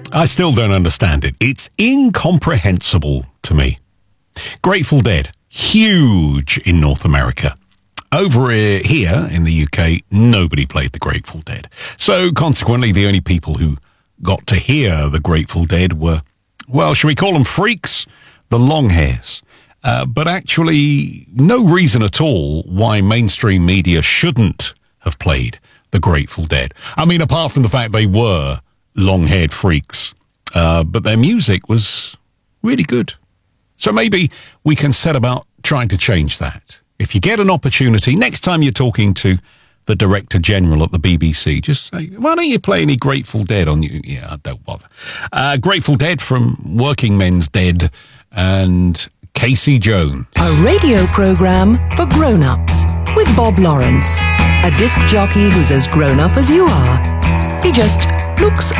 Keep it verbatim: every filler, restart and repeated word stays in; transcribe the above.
I still don't understand it. It's incomprehensible to me. Grateful Dead, huge in North America. Over here in the U K, nobody played the Grateful Dead. So consequently, the only people who got to hear the Grateful Dead were, well, shall we call them freaks? The long hairs. Uh, but actually, no reason at all why mainstream media shouldn't have played the Grateful Dead. I mean, apart from the fact they were long-haired freaks, uh, but their music was really good. So maybe we can set about trying to change that. If you get an opportunity, next time you're talking to the Director General at the B B C, just say, why don't you play any Grateful Dead on you? Yeah, don't bother. Uh, Grateful Dead from Working Men's Dead and Casey Jones. A radio programme for grown-ups with Bob Lawrence, a disc jockey who's as grown-up as you are. He just looks